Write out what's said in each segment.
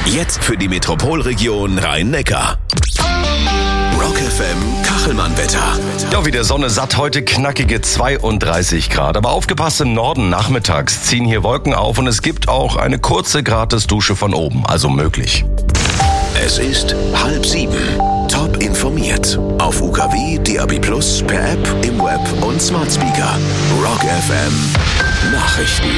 Jetzt für die Metropolregion Rhein-Neckar. Rock FM Kachelmann-Wetter. Ja, wieder Sonne satt, heute knackige 32 Grad. Aber aufgepasst, im Norden nachmittags ziehen hier Wolken auf und es gibt auch eine kurze Gratisdusche von oben, also möglich. Es ist 6:30. Top informiert. Auf UKW, DAB+, per App, im Web und Smart Speaker. Rock FM Nachrichten.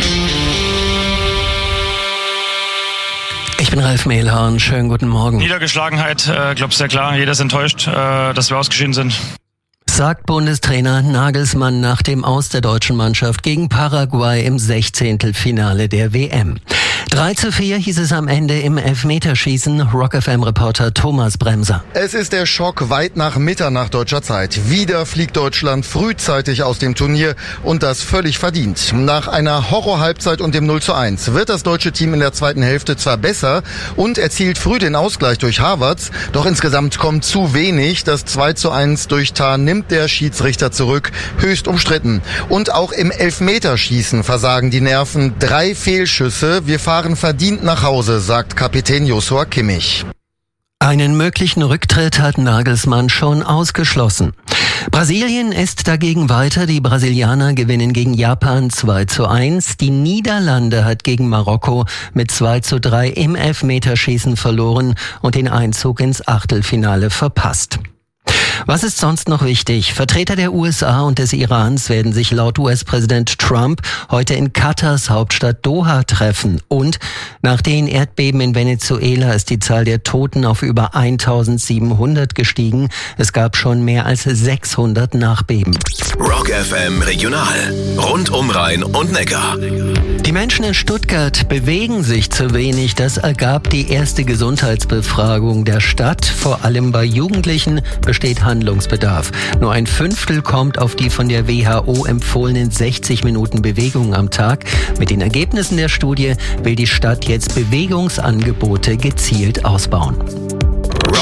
Ich bin Ralf Mehlhorn, schönen guten Morgen. Niedergeschlagenheit, glaube sehr klar. Jeder ist enttäuscht, dass wir ausgeschieden sind. Sagt Bundestrainer Nagelsmann nach dem Aus der deutschen Mannschaft gegen Paraguay im 16. Finale der WM. 3:4 hieß es am Ende im Elfmeterschießen. Rock FM-Reporter Thomas Bremser. Es ist der Schock weit nach Mitternacht deutscher Zeit. Wieder fliegt Deutschland frühzeitig aus dem Turnier und das völlig verdient. Nach einer Horror-Halbzeit und dem 0:1 wird das deutsche Team in der zweiten Hälfte zwar besser und erzielt früh den Ausgleich durch Havertz, doch insgesamt kommt zu wenig. Das 2:1 durch Tah nimmt der Schiedsrichter zurück, höchst umstritten. Und auch im Elfmeterschießen versagen die Nerven. 3 Fehlschüsse. Wir fahren verdient nach Hause, sagt Kapitän Joshua Kimmich. Einen möglichen Rücktritt hat Nagelsmann schon ausgeschlossen. Brasilien ist dagegen weiter. Die Brasilianer gewinnen gegen Japan 2:1. Die Niederlande hat gegen Marokko mit 2:3 im Elfmeterschießen verloren und den Einzug ins Achtelfinale verpasst. Was ist sonst noch wichtig? Vertreter der USA und des Irans werden sich laut US-Präsident Trump heute in Katars Hauptstadt Doha treffen. Und nach den Erdbeben in Venezuela ist die Zahl der Toten auf über 1700 gestiegen. Es gab schon mehr als 600 Nachbeben. Rock FM Regional. Rund um Rhein und Neckar. Die Menschen in Stuttgart bewegen sich zu wenig. Das ergab die erste Gesundheitsbefragung der Stadt. Vor allem bei Jugendlichen besteht Handlungsbedarf. Nur ein Fünftel kommt auf die von der WHO empfohlenen 60 Minuten Bewegung am Tag. Mit den Ergebnissen der Studie will die Stadt jetzt Bewegungsangebote gezielt ausbauen.